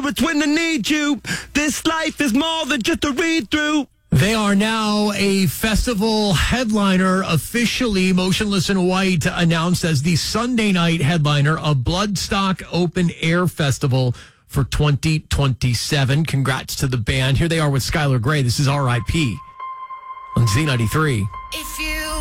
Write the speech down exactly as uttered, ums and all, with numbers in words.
it's when I need you. This life is more than just a read-through. They are now a festival headliner, officially Motionless in White announced as the Sunday night headliner of Bloodstock Open Air Festival for twenty twenty-seven. Congrats to the band. Here they are with Skylar Grey. This is R I P on Z ninety-three. If you